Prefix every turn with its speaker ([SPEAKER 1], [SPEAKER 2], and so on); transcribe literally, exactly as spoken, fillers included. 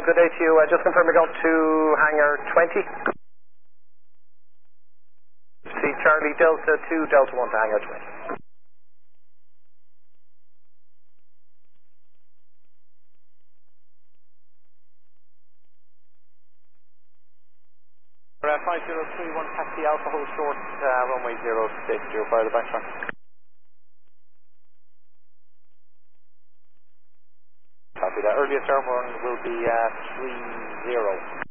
[SPEAKER 1] good day to you. Uh, just confirm you're going to hangar twenty. See Charlie Delta two, Delta one to hangar twenty.
[SPEAKER 2] Uh, five zero three one taxi Alpha hold short, uh, runway zero six, zero fire the backtrack. Copy that. Earliest airborne will be uh, three zero.